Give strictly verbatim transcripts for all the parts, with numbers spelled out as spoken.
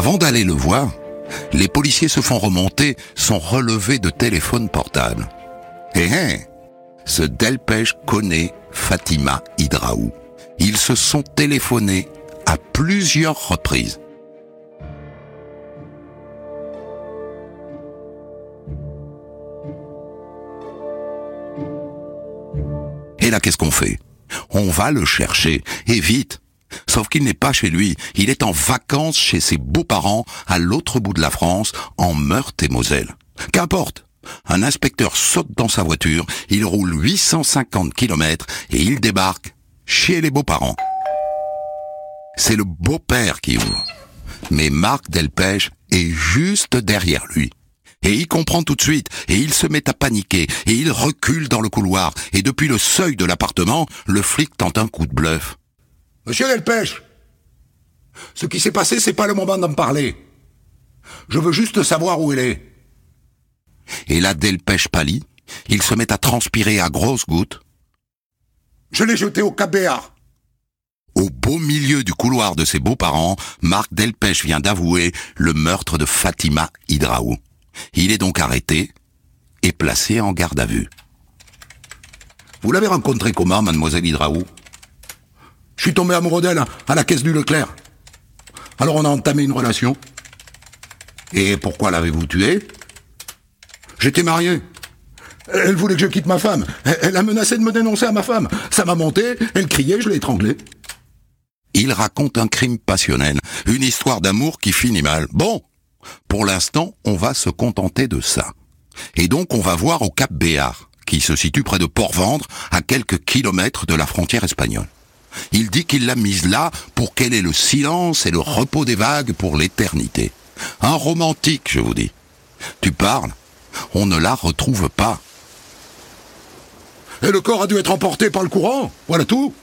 Avant d'aller le voir, les policiers se font remonter son relevé de téléphone portable. Eh eh, ce Delpech connaît Fatima Hidraou. Ils se sont téléphonés à plusieurs reprises. Et là, qu'est-ce qu'on fait? On va le chercher, et vite. Sauf qu'il n'est pas chez lui, il est en vacances chez ses beaux-parents à l'autre bout de la France, en Meurthe-et-Moselle. Qu'importe, un inspecteur saute dans sa voiture, il roule huit cent cinquante kilomètres et il débarque chez les beaux-parents. C'est le beau-père qui ouvre. Mais Marc Delpech est juste derrière lui. Et il comprend tout de suite, et il se met à paniquer, et il recule dans le couloir, et depuis le seuil de l'appartement, le flic tente un coup de bluff. « Monsieur Delpech, ce qui s'est passé, c'est pas le moment d'en parler. Je veux juste savoir où elle est. » Et là, Delpech pâlit, il se met à transpirer à grosses gouttes. « Je l'ai jetée au Cap Béar. » Au beau milieu du couloir de ses beaux-parents, Marc Delpech vient d'avouer le meurtre de Fatima Hidraou. Il est donc arrêté et placé en garde à vue. Vous l'avez rencontrée comment, mademoiselle Hidraou? Je suis tombé amoureux d'elle à la caisse du Leclerc. Alors on a entamé une relation. Et pourquoi l'avez-vous tuée? J'étais marié. Elle voulait que je quitte ma femme. Elle a menacé de me dénoncer à ma femme. Ça m'a monté, elle criait, je l'ai étranglée. Il raconte un crime passionnel, une histoire d'amour qui finit mal. Bon, pour l'instant, on va se contenter de ça. Et donc, on va voir au Cap Béar, qui se situe près de Port-Vendre, à quelques kilomètres de la frontière espagnole. Il dit qu'il l'a mise là pour qu'elle ait le silence et le repos des vagues pour l'éternité. Un romantique, je vous dis. Tu parles, on ne la retrouve pas. Et le corps a dû être emporté par le courant, voilà tout.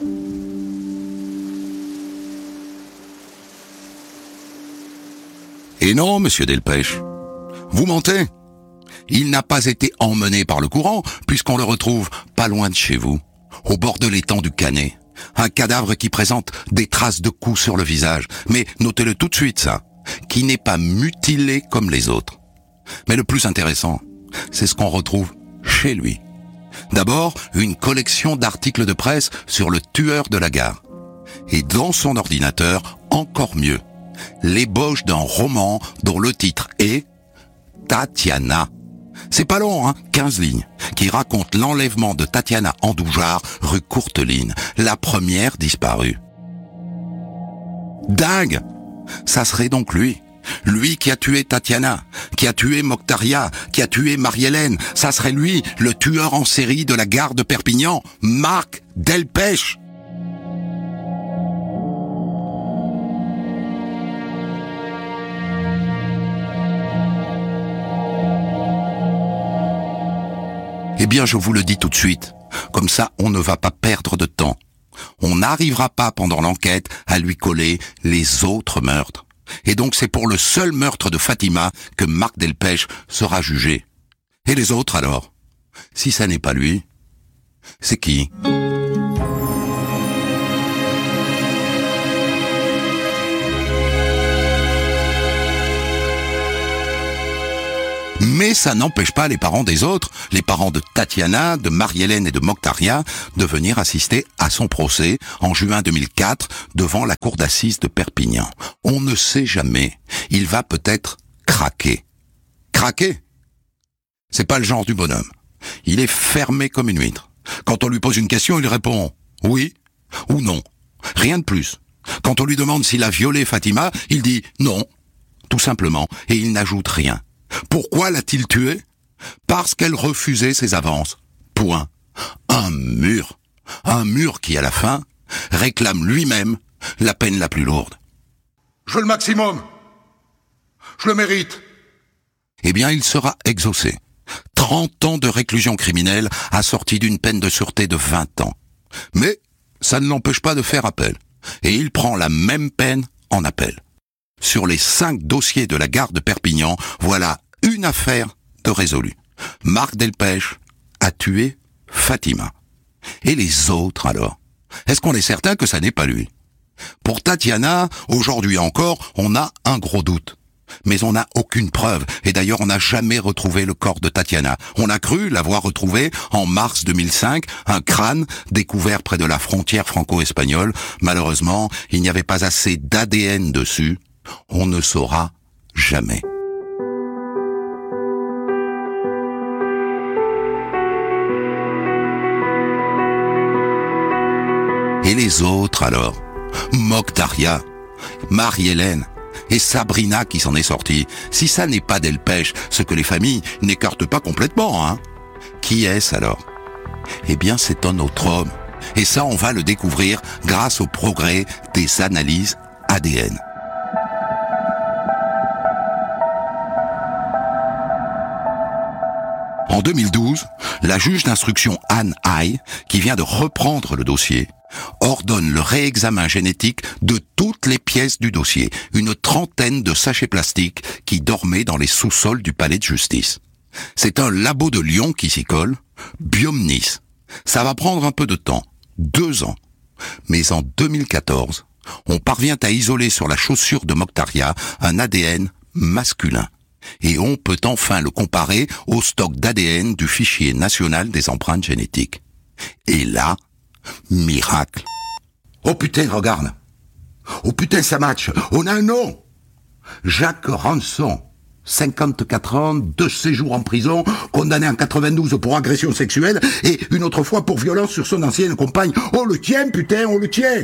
Et non, monsieur Delpech, vous mentez. Il n'a pas été emmené par le courant, puisqu'on le retrouve pas loin de chez vous, au bord de l'étang du Canet. Un cadavre qui présente des traces de coups sur le visage, mais notez-le tout de suite ça, qui n'est pas mutilé comme les autres. Mais le plus intéressant, c'est ce qu'on retrouve chez lui. D'abord, une collection d'articles de presse sur le tueur de la gare. Et dans son ordinateur, encore mieux, l'ébauche d'un roman dont le titre est Tatiana. C'est pas long, hein, quinze lignes, qui raconte l'enlèvement de Tatiana Andoujar, rue Courteline, la première disparue. Dingue! Ça serait donc lui. Lui qui a tué Tatiana, qui a tué Mokhtaria, qui a tué Marie-Hélène. Ça serait lui, le tueur en série de la gare de Perpignan, Marc Delpech. Eh bien, je vous le dis tout de suite. Comme ça, on ne va pas perdre de temps. On n'arrivera pas pendant l'enquête à lui coller les autres meurtres. Et donc c'est pour le seul meurtre de Fatima que Marc Delpech sera jugé. Et les autres alors? Si ça n'est pas lui, c'est qui? Mais ça n'empêche pas les parents des autres, les parents de Tatiana, de Marie-Hélène et de Mokhtaria, de venir assister à son procès en juin deux mille quatre devant la cour d'assises de Perpignan. On ne sait jamais, il va peut-être craquer. Craquer? C'est pas le genre du bonhomme. Il est fermé comme une huître. Quand on lui pose une question, il répond oui ou non. Rien de plus. Quand on lui demande s'il a violé Fatima, il dit non, tout simplement, et il n'ajoute rien. Pourquoi l'a-t-il tuée? Parce qu'elle refusait ses avances. Point. Un mur. Un mur qui, à la fin, réclame lui-même la peine la plus lourde. Je veux le maximum. Je le mérite. Eh bien, il sera exaucé. trente ans de réclusion criminelle assortie d'une peine de sûreté de vingt ans. Mais ça ne l'empêche pas de faire appel. Et il prend la même peine en appel. Sur les cinq dossiers de la gare de Perpignan, voilà une affaire de résolue. Marc Delpech a tué Fatima. Et les autres alors? Est-ce qu'on est certain que ça n'est pas lui? Pour Tatiana, aujourd'hui encore, on a un gros doute. Mais on n'a aucune preuve, et d'ailleurs on n'a jamais retrouvé le corps de Tatiana. On a cru l'avoir retrouvé en mars deux mille cinq, un crâne découvert près de la frontière franco-espagnole. Malheureusement, il n'y avait pas assez d'A D N dessus. On ne saura jamais. Et les autres alors? Mokhtaria, Marie-Hélène et Sabrina qui s'en est sortie. Si ça n'est pas Delpech, ce que les familles n'écartent pas complètement, hein. Qui est-ce alors? Eh bien, c'est un autre homme. Et ça, on va le découvrir grâce au progrès des analyses A D N. En deux mille douze, la juge d'instruction Anne Hay, qui vient de reprendre le dossier, ordonne le réexamen génétique de toutes les pièces du dossier, une trentaine de sachets plastiques qui dormaient dans les sous-sols du palais de justice. C'est un labo de Lyon qui s'y colle, Biomnis. Ça va prendre un peu de temps, deux ans. Mais en deux mille quatorze, on parvient à isoler sur la chaussure de Mokhtaria un A D N masculin. Et on peut enfin le comparer au stock d'A D N du fichier national des empreintes génétiques. Et là, miracle. Oh putain, regarde. Oh putain, ça match. On a un nom. Jacques Ranson. cinquante-quatre ans, deux séjours en prison, condamné en quatre-vingt-douze pour agression sexuelle et une autre fois pour violence sur son ancienne compagne. On le tient, putain, on le tient.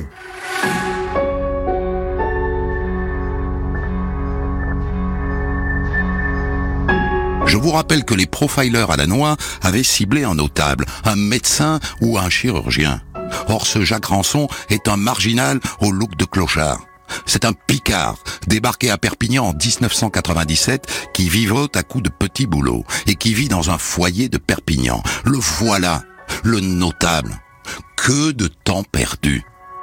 Je vous rappelle que les profilers à la noix avaient ciblé un notable, un médecin ou un chirurgien. Or, ce Jacques Ranson est un marginal au look de clochard. C'est un Picard, débarqué à Perpignan en dix-neuf cent quatre-vingt-dix-sept, qui vivote à coups de petits boulots et qui vit dans un foyer de Perpignan. Le voilà, le notable. Que de temps perdu.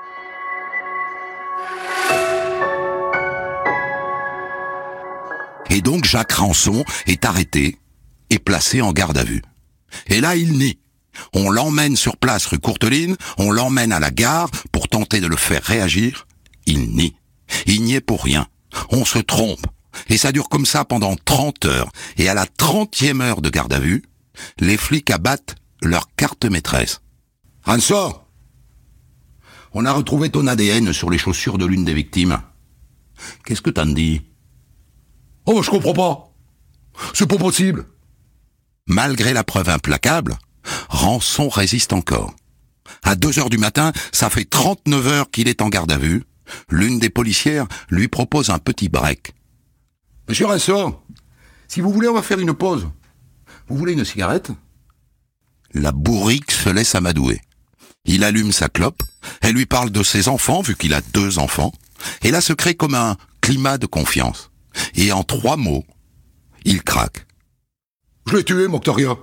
Et donc Jacques Ranson est arrêté et placé en garde à vue. Et là, il nie. On l'emmène sur place rue Courteline, on l'emmène à la gare pour tenter de le faire réagir. Il nie. Il n'y est pour rien. On se trompe. Et ça dure comme ça pendant trente heures. Et à la trentième heure de garde à vue, les flics abattent leur carte maîtresse. « Ranson, on a retrouvé ton A D N sur les chaussures de l'une des victimes. Qu'est-ce que t'en dis ?»« Oh, je comprends pas. C'est pas possible. » Malgré la preuve implacable, Ranson résiste encore. À deux heures du matin, ça fait trente-neuf heures qu'il est en garde à vue. L'une des policières lui propose un petit break. « Monsieur Ranson, si vous voulez, on va faire une pause. Vous voulez une cigarette ?» La bourrique se laisse amadouer. Il allume sa clope, elle lui parle de ses enfants, vu qu'il a deux enfants, et là se crée comme un climat de confiance. Et en trois mots, il craque. « Je l'ai tué, Mokhtaria.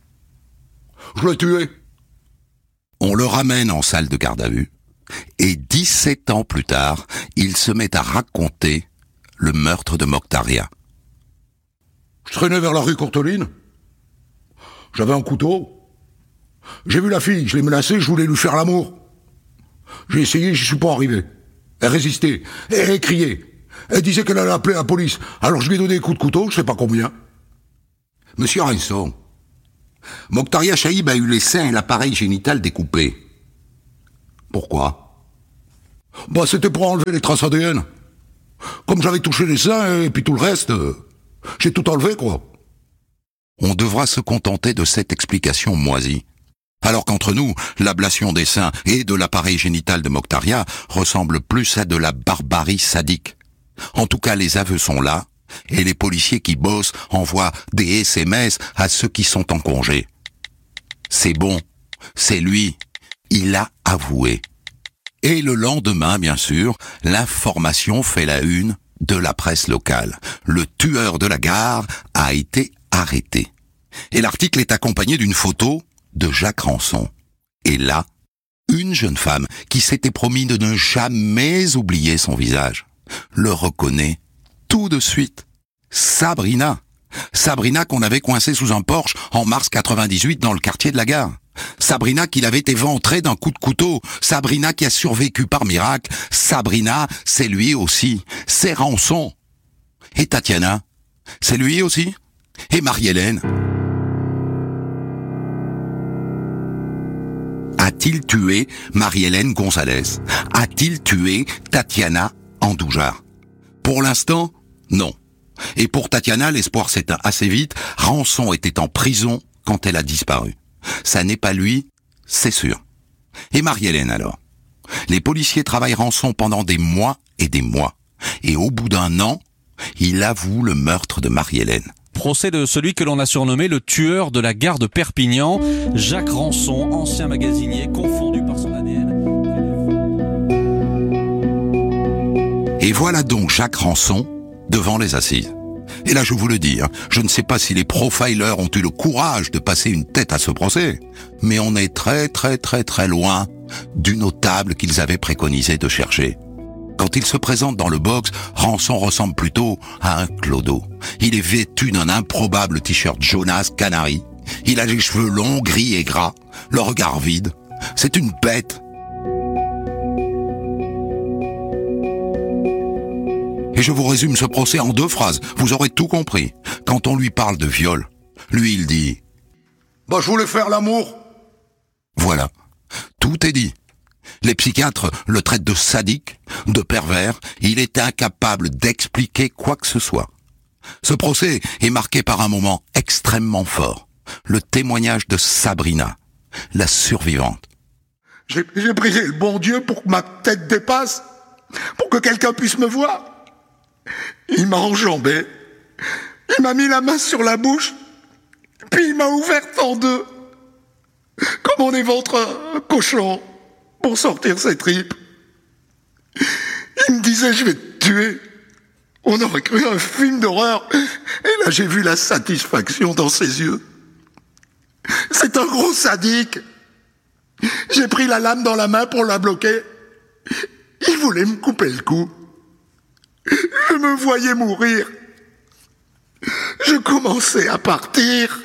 Je l'ai tué. » On le ramène en salle de garde à vue, et dix-sept ans plus tard, il se met à raconter le meurtre de Mokhtaria. « Je traînais vers la rue Courteline. J'avais un couteau. J'ai vu la fille, je l'ai menacée, je voulais lui faire l'amour. J'ai essayé, je suis pas arrivé. Elle résistait, elle criait. Elle disait qu'elle allait appeler la police. Alors je lui ai donné des coups de couteau, je sais pas combien. Monsieur Ranson, Mokhtaria Chaïb a eu les seins et l'appareil génital découpés. Pourquoi? Bah c'était pour enlever les traces A D N. Comme j'avais touché les seins et puis tout le reste, euh, j'ai tout enlevé quoi. On devra se contenter de cette explication moisie. Alors qu'entre nous, l'ablation des seins et de l'appareil génital de Mokhtaria ressemble plus à de la barbarie sadique. En tout cas, les aveux sont là, et les policiers qui bossent envoient des S M S à ceux qui sont en congé. C'est bon, c'est lui, il a avoué. Et le lendemain, bien sûr, l'information fait la une de la presse locale. Le tueur de la gare a été arrêté. Et l'article est accompagné d'une photo de Jacques Ranson. Et là, une jeune femme qui s'était promis de ne jamais oublier son visage le reconnaît tout de suite. Sabrina. Sabrina qu'on avait coincée sous un Porsche en mars quatre-vingt-dix-huit dans le quartier de la gare. Sabrina qui l'avait éventré d'un coup de couteau. Sabrina qui a survécu par miracle. Sabrina, c'est lui aussi. C'est Rançon. Et Tatiana, c'est lui aussi. Et Marie-Hélène. A-t-il tué Marie-Hélène Gonzalez? A-t-il tué Tatiana Andoujar? Pour l'instant, non. Et pour Tatiana, l'espoir s'éteint assez vite. Rançon était en prison quand elle a disparu. Ça n'est pas lui, c'est sûr. Et Marie-Hélène alors? Les policiers travaillent Rançon pendant des mois et des mois. Et au bout d'un an, il avoue le meurtre de Marie-Hélène. Procès de celui que l'on a surnommé le tueur de la gare de Perpignan, Jacques Rançon, ancien magasinier, confondu par son A D N. Et voilà donc Jacques Rançon devant les assises. Et là, je vous le dis, hein, je ne sais pas si les profilers ont eu le courage de passer une tête à ce procès, mais on est très très très très loin du notable qu'ils avaient préconisé de chercher. Quand il se présente dans le box, Rançon ressemble plutôt à un clodo. Il est vêtu d'un improbable t-shirt Jonas Canary. Il a les cheveux longs, gris et gras, le regard vide. C'est une bête. Et je vous résume ce procès en deux phrases. Vous aurez tout compris. Quand on lui parle de viol, lui il dit « Bah je voulais faire l'amour ». Voilà. Tout est dit. Les psychiatres le traitent de sadique, de pervers. Il est incapable d'expliquer quoi que ce soit. Ce procès est marqué par un moment extrêmement fort. Le témoignage de Sabrina, la survivante. J'ai, j'ai prié le bon Dieu pour que ma tête dépasse, pour que quelqu'un puisse me voir. Il m'a enjambé, il m'a mis la main sur la bouche, puis il m'a ouverte en deux, comme on éventre un cochon pour sortir ses tripes. Il me disait « je vais te tuer ». On aurait cru un film d'horreur, et là j'ai vu la satisfaction dans ses yeux. C'est un gros sadique. J'ai pris la lame dans la main pour la bloquer. Il voulait me couper le cou. Je me voyais mourir. Je commençais à partir.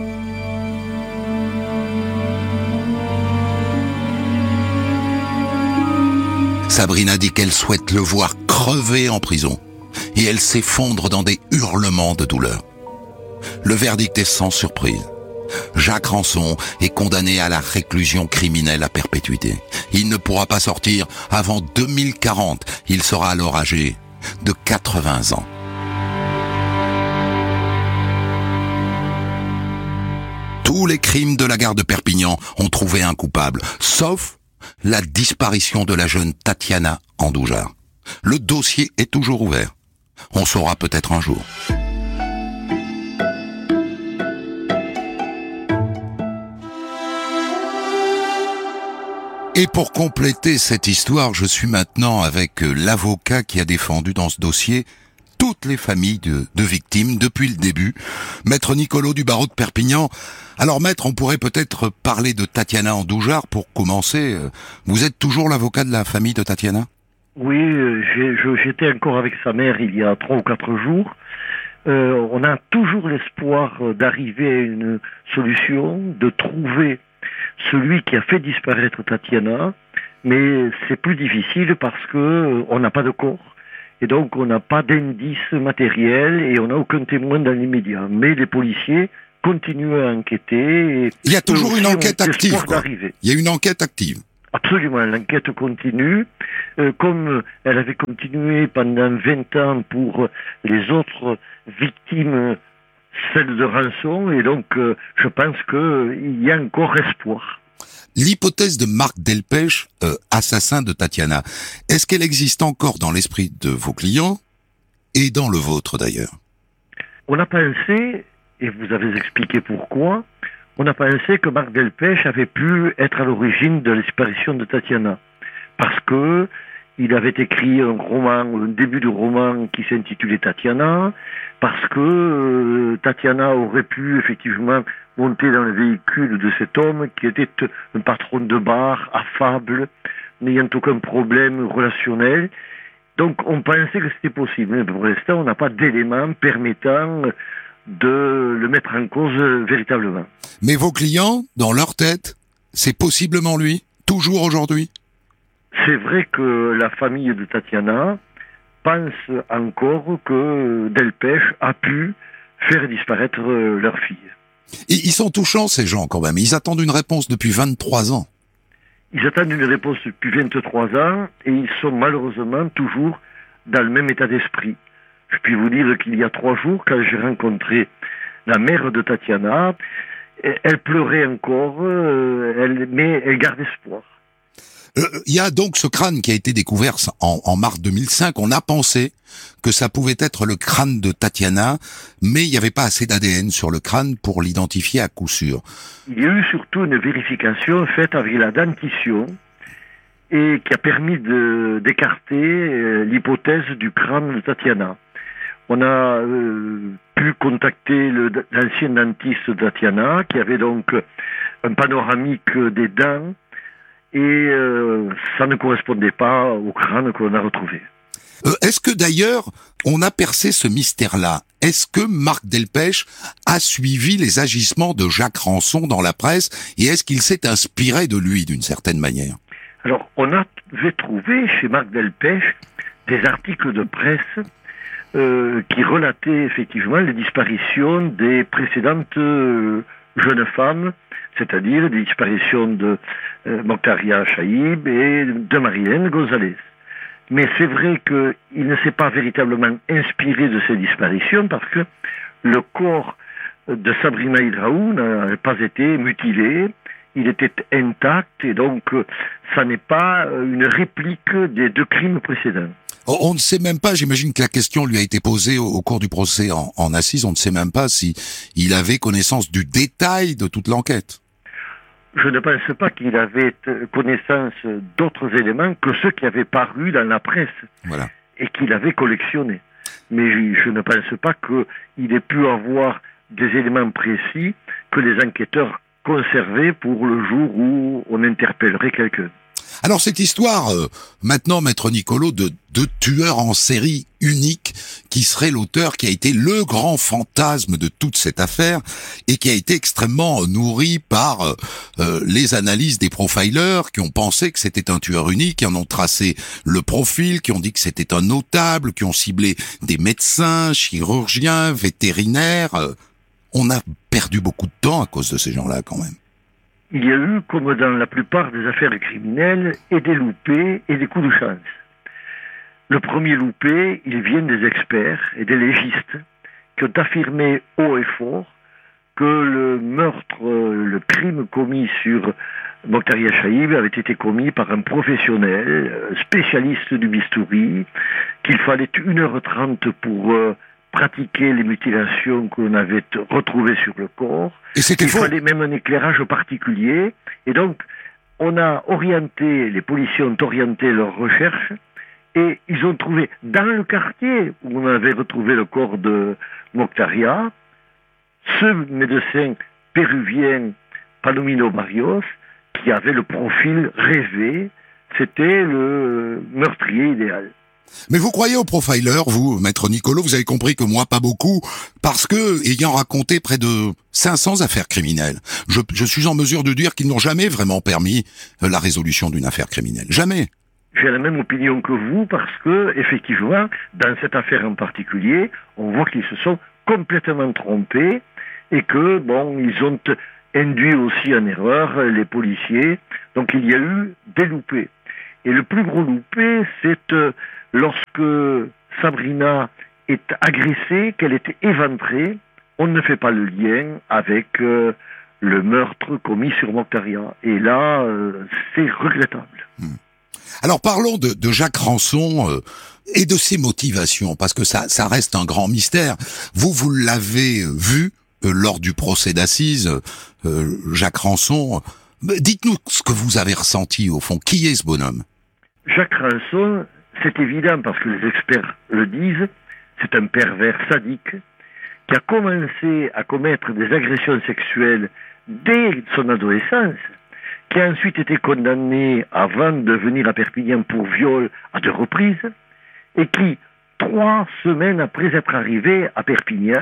Sabrina dit qu'elle souhaite le voir crever en prison. Et elle s'effondre dans des hurlements de douleur. Le verdict est sans surprise. Jacques Rançon est condamné à la réclusion criminelle à perpétuité. Il ne pourra pas sortir avant deux mille quarante. Il sera alors âgé de quatre-vingts ans. Tous les crimes de la gare de Perpignan ont trouvé un coupable, sauf la disparition de la jeune Tatiana Andoujar. Le dossier est toujours ouvert. On saura peut-être un jour. Et pour compléter cette histoire, je suis maintenant avec l'avocat qui a défendu dans ce dossier toutes les familles de, de victimes depuis le début, Maître Nicolo du barreau de Perpignan. Alors Maître, on pourrait peut-être parler de Tatiana Andoujar pour commencer. Vous êtes toujours l'avocat de la famille de Tatiana ? Oui, j'ai, je, j'étais encore avec sa mère il y a trois ou quatre jours. Euh, on a toujours l'espoir d'arriver à une solution, de trouver celui qui a fait disparaître Tatiana, mais c'est plus difficile parce que euh, on n'a pas de corps, et donc on n'a pas d'indices matériels, et on n'a aucun témoin dans l'immédiat. Mais les policiers continuent à enquêter. Et il y a toujours une enquête active, quoi. D'arriver. Il y a une enquête active. Absolument, l'enquête continue, euh, comme elle avait continué pendant vingt ans pour les autres victimes, celle de Rançon, et donc euh, je pense qu'il y a encore espoir. L'hypothèse de Marc Delpech, euh, assassin de Tatiana, est-ce qu'elle existe encore dans l'esprit de vos clients et dans le vôtre d'ailleurs? On a pensé, et vous avez expliqué pourquoi, on a pensé que Marc Delpech avait pu être à l'origine de la disparition de Tatiana, parce que il avait écrit un roman, un début de roman qui s'intitulait Tatiana, parce que euh, Tatiana aurait pu effectivement monter dans le véhicule de cet homme qui était un patron de bar, affable, n'ayant aucun problème relationnel. Donc on pensait que c'était possible, mais pour l'instant on n'a pas d'éléments permettant de le mettre en cause véritablement. Mais vos clients, dans leur tête, C'est possiblement lui, toujours aujourd'hui? C'est vrai que la famille de Tatiana pense encore que Delpech a pu faire disparaître leur fille. Et ils sont touchants, ces gens, quand même. Ils attendent une réponse depuis vingt-trois ans. Ils attendent une réponse depuis vingt-trois ans et ils sont malheureusement toujours dans le même état d'esprit. Je puis vous dire qu'il y a trois jours, quand j'ai rencontré la mère de Tatiana, elle pleurait encore, elle, mais elle garde espoir. Il euh, y a donc ce crâne qui a été découvert en, en mars deux mille cinq. On a pensé que ça pouvait être le crâne de Tatiana, mais il n'y avait pas assez d'A D N sur le crâne pour l'identifier à coup sûr. Il y a eu surtout une vérification faite avec la dentition et qui a permis de, d'écarter euh, l'hypothèse du crâne de Tatiana. On a euh, pu contacter le, l'ancien dentiste de Tatiana qui avait donc un panoramique des dents et euh, ça ne correspondait pas au crâne que l'on a retrouvé. Euh, est-ce que d'ailleurs, on a percé ce mystère-là? Est-ce que Marc Delpech a suivi les agissements de Jacques Ranson dans la presse et est-ce qu'il s'est inspiré de lui d'une certaine manière? Alors, on avait trouvé chez Marc Delpech des articles de presse euh, qui relataient effectivement les disparitions des précédentes euh, jeunes femmes, c'est-à-dire des disparitions de euh, Mokhtaria Chaïb et de Marilène Gonzalez. Mais c'est vrai qu'il ne s'est pas véritablement inspiré de ces disparitions parce que le corps de Sabrina Hidraou n'a pas été mutilé, il était intact et donc ça n'est pas une réplique des deux crimes précédents. On ne sait même pas, j'imagine que la question lui a été posée au, au cours du procès en, en assises, on ne sait même pas si il avait connaissance du détail de toute l'enquête. Je ne pense pas qu'il avait connaissance d'autres éléments que ceux qui avaient paru dans la presse voilà. et qu'il avait collectionnés. Mais je, je ne pense pas qu'il ait pu avoir des éléments précis que les enquêteurs conservaient pour le jour où on interpellerait quelqu'un. Alors cette histoire, euh, maintenant, Maître Nicolo, de deux tueurs en série uniques, qui serait l'auteur qui a été le grand fantasme de toute cette affaire, et qui a été extrêmement euh, nourri par euh, euh, les analyses des profilers, qui ont pensé que c'était un tueur unique, qui en ont tracé le profil, qui ont dit que c'était un notable, qui ont ciblé des médecins, chirurgiens, vétérinaires. Euh, on a perdu beaucoup de temps à cause de ces gens-là, quand même. Il y a eu, comme dans la plupart des affaires criminelles, et des loupés et des coups de chance. Le premier loupé, il vient des experts et des légistes qui ont affirmé haut et fort que le meurtre, le crime commis sur Mokhtaria Chaïb avait été commis par un professionnel, spécialiste du bistouri, qu'il fallait une heure trente pour euh, pratiquer les mutilations que l'on avait retrouvées sur le corps. Et c'était Il faux. fallait même un éclairage particulier. Et donc, on a orienté, les policiers ont orienté leurs recherches et ils ont trouvé dans le quartier où on avait retrouvé le corps de Mokhtaria, ce médecin péruvien Palomino Barrios qui avait le profil rêvé, c'était le meurtrier idéal. Mais vous croyez aux profilers, vous, Maître Nicolo? Vous avez compris que moi, pas beaucoup, parce que, ayant raconté près de cinq cents affaires criminelles, je, je suis en mesure de dire qu'ils n'ont jamais vraiment permis la résolution d'une affaire criminelle. Jamais. J'ai la même opinion que vous, parce que, effectivement, dans cette affaire en particulier, on voit qu'ils se sont complètement trompés, et que, bon, ils ont induit aussi en erreur les policiers, donc il y a eu des loupés. Et le plus gros loupé, c'est euh, lorsque Sabrina est agressée, qu'elle est éventrée, on ne fait pas le lien avec euh, le meurtre commis sur Mokhtaria. Et là, euh, c'est regrettable. Hmm. Alors parlons de, de Jacques Ranson euh, et de ses motivations, parce que ça, ça reste un grand mystère. Vous, vous l'avez vu euh, lors du procès d'assises, euh, Jacques Ranson. Dites-nous ce que vous avez ressenti au fond. Qui est ce bonhomme? Jacques Ranson, c'est évident parce que les experts le disent, c'est un pervers sadique qui a commencé à commettre des agressions sexuelles dès son adolescence, qui a ensuite été condamné avant de venir à Perpignan pour viol à deux reprises, et qui, trois semaines après être arrivé à Perpignan,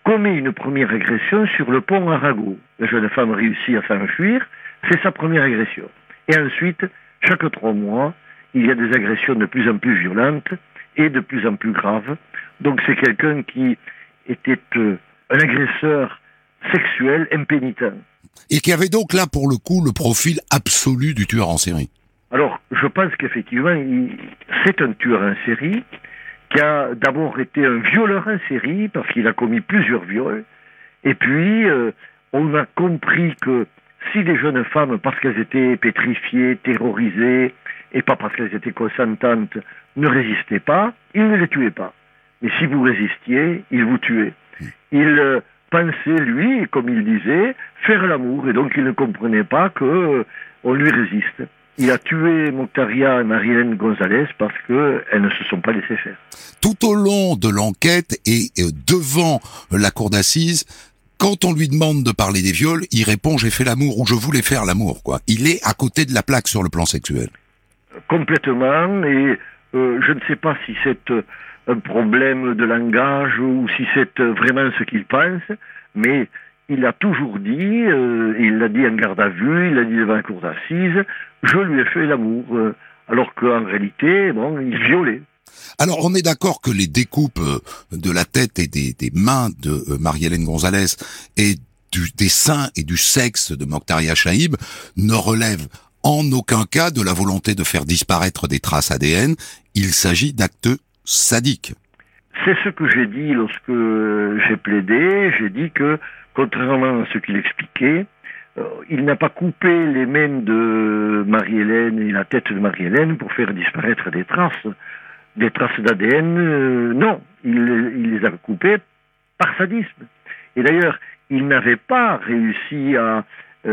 commet une première agression sur le pont Arago. La jeune femme réussit à s'enfuir, c'est sa première agression. Et ensuite, chaque trois mois, il y a des agressions de plus en plus violentes et de plus en plus graves. Donc c'est quelqu'un qui était euh, un agresseur sexuel impénitent. Et qui avait donc là, pour le coup, le profil absolu du tueur en série. Alors, je pense qu'effectivement, il, c'est un tueur en série qui a d'abord été un violeur en série, parce qu'il a commis plusieurs viols, et puis euh, on a compris que si des jeunes femmes, parce qu'elles étaient pétrifiées, terrorisées, et pas parce qu'elles étaient consentantes, ne résistaient pas, il ne les tuait pas. Mais si vous résistiez, il vous tuait. Il euh, pensait, lui, comme il disait, faire l'amour, et donc il ne comprenait pas qu'on euh, lui résiste. Il a tué Moctaria et Marie-Hélène González parce qu'elles ne se sont pas laissées faire. Tout au long de l'enquête et euh, devant la cour d'assises, quand on lui demande de parler des viols, il répond « j'ai fait l'amour » ou « je voulais faire l'amour ». Quoi. Il est à côté de la plaque sur le plan sexuel. Complètement, et euh, je ne sais pas si c'est euh, un problème de langage ou si c'est euh, vraiment ce qu'il pense, mais il a toujours dit, euh, il l'a dit en garde à vue, il l'a dit devant la cour d'assises, je lui ai fait l'amour, euh, alors qu'en réalité, bon, il violait. Alors, on est d'accord que les découpes de la tête et des, des mains de Marie-Hélène González et du, des seins et du sexe de Moctaria Chaïb ne relèvent en aucun cas de la volonté de faire disparaître des traces A D N. Il s'agit d'actes sadiques. C'est ce que j'ai dit lorsque j'ai plaidé. J'ai dit que, contrairement à ce qu'il expliquait, euh, il n'a pas coupé les mains de Marie-Hélène et la tête de Marie-Hélène pour faire disparaître des traces. Des traces d'A D N, euh, non. Il, il les a coupées par sadisme. Et d'ailleurs, il n'avait pas réussi à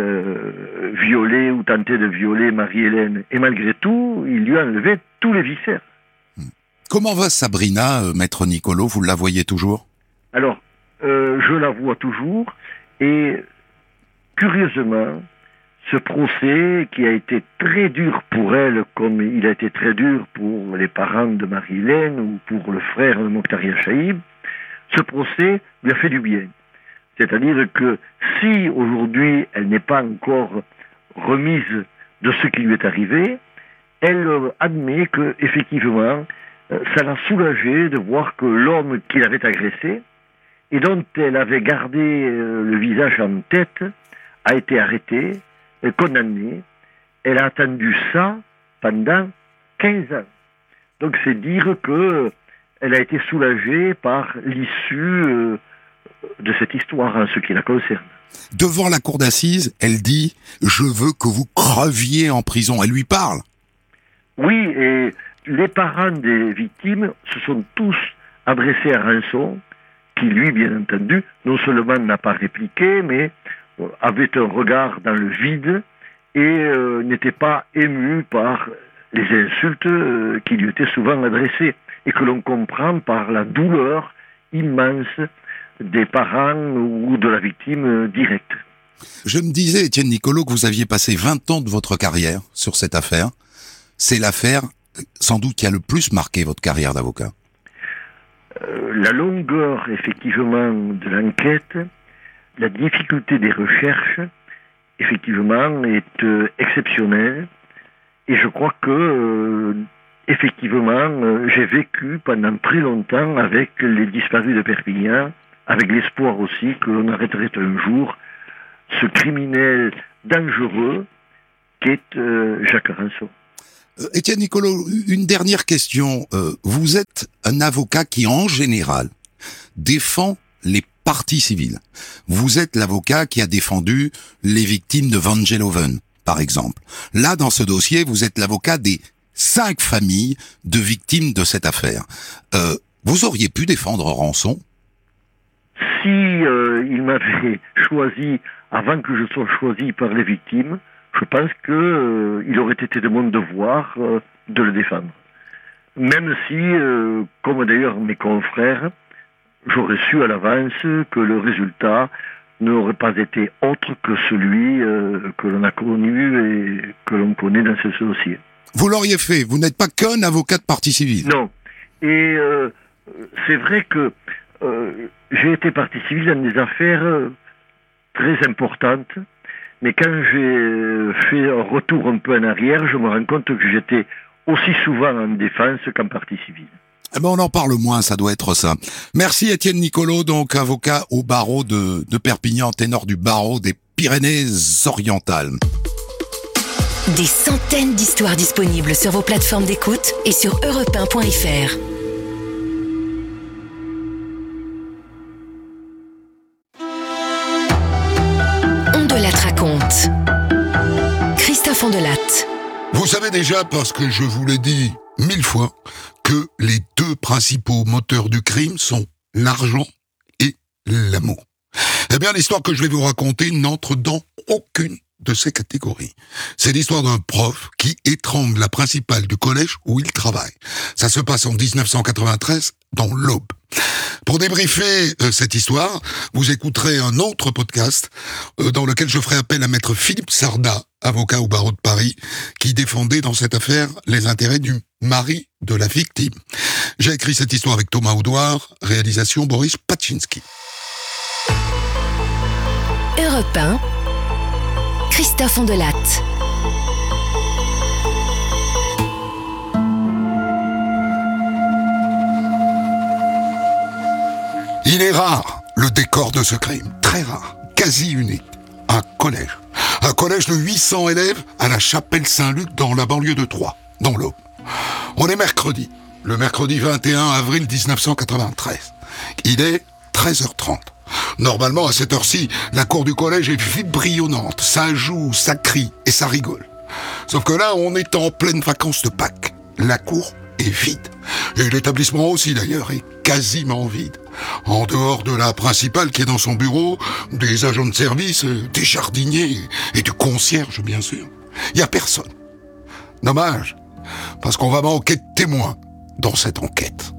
euh, violer ou tenter de violer Marie-Hélène. Et malgré tout, il lui a enlevé tous les viscères. Comment va Sabrina, euh, maître Nicolo? Vous la voyez toujours? Alors, euh, je la vois toujours. Et curieusement, ce procès qui a été très dur pour elle, comme il a été très dur pour les parents de Marie-Hélène ou pour le frère de Moctaria Chaïb, ce procès lui a fait du bien. C'est-à-dire que si aujourd'hui elle n'est pas encore remise de ce qui lui est arrivé, elle admet que effectivement ça l'a soulagée de voir que l'homme qui l'avait agressé et dont elle avait gardé le visage en tête a été arrêté, condamnée. Elle a attendu ça pendant quinze ans. Donc c'est dire que elle a été soulagée par l'issue de cette histoire en ce qui la concerne. Devant la cour d'assises, elle dit « Je veux que vous creviez en prison ». Elle lui parle. Oui, et les parents des victimes se sont tous adressés à Rançon, qui lui, bien entendu, non seulement n'a pas répliqué, mais avait un regard dans le vide et euh, n'était pas ému par les insultes euh, qui lui étaient souvent adressées et que l'on comprend par la douleur immense des parents ou de la victime euh, directe. Je me disais, Étienne Nicolo, que vous aviez passé vingt ans de votre carrière sur cette affaire. C'est l'affaire, sans doute, qui a le plus marqué votre carrière d'avocat. Euh, la longueur, effectivement, de l'enquête, la difficulté des recherches, effectivement, est euh, exceptionnelle. Et je crois que, euh, effectivement, euh, j'ai vécu pendant très longtemps avec les disparus de Perpignan, avec l'espoir aussi que l'on arrêterait un jour ce criminel dangereux qu'est euh, Jacques Rançon. Euh, Étienne Nicolo, une dernière question. Euh, vous êtes un avocat qui, en général, défend les parties civiles. Vous êtes l'avocat qui a défendu les victimes de Van Geloven, par exemple. Là, dans ce dossier, vous êtes l'avocat des cinq familles de victimes de cette affaire. Euh, vous auriez pu défendre Rançon? Si euh, il m'avait choisi avant que je sois choisi par les victimes, je pense que euh, il aurait été de mon devoir euh, de le défendre. Même si, euh, comme d'ailleurs mes confrères, j'aurais su à l'avance que le résultat n'aurait pas été autre que celui euh, que l'on a connu et que l'on connaît dans ce dossier. Vous l'auriez fait, vous n'êtes pas qu'un avocat de partie civile. Non. Et euh, c'est vrai que euh, j'ai été partie civile dans des affaires euh, très importantes, mais quand j'ai fait un retour un peu en arrière, je me rends compte que j'étais aussi souvent en défense qu'en partie civile. Eh ben on en parle moins, ça doit être ça. Merci Étienne Nicolo, donc avocat au barreau de, de Perpignan, ténor du barreau des Pyrénées-Orientales. Des centaines d'histoires disponibles sur vos plateformes d'écoute et sur europe un point f r. On de la raconte. Christophe Ondelatte. Vous savez déjà, parce que je vous l'ai dit mille fois, que les deux principaux moteurs du crime sont l'argent et l'amour. Eh bien, l'histoire que je vais vous raconter n'entre dans aucune de ces catégories. C'est l'histoire d'un prof qui étrangle la principale du collège où il travaille. Ça se passe en dix-neuf cent quatre-vingt-treize, dans l'Aube. Pour débriefer euh, cette histoire, vous écouterez un autre podcast euh, dans lequel je ferai appel à maître Philippe Sarda, avocat au barreau de Paris, qui défendait dans cette affaire les intérêts du mari de la victime. J'ai écrit cette histoire avec Thomas Audouard, réalisation Boris Paczynski. Europe un, Christophe Ondelatte. Il est rare, le décor de ce crime. Très rare, quasi unique. Un collège. Un collège de huit cents élèves à la Chapelle Saint-Luc dans la banlieue de Troyes, dans l'Aube. On est mercredi, le mercredi vingt et un avril dix-neuf cent quatre-vingt-treize. Il est treize heures trente. Normalement, à cette heure-ci, la cour du collège est vibrillonnante. Ça joue, ça crie et ça rigole. Sauf que là, on est en pleine vacances de Pâques. La cour est vide. Et l'établissement aussi, d'ailleurs, est quasiment vide. En dehors de la principale qui est dans son bureau, des agents de service, des jardiniers et du concierge, bien sûr. Il n'y a personne. Dommage, parce qu'on va manquer de témoins dans cette enquête.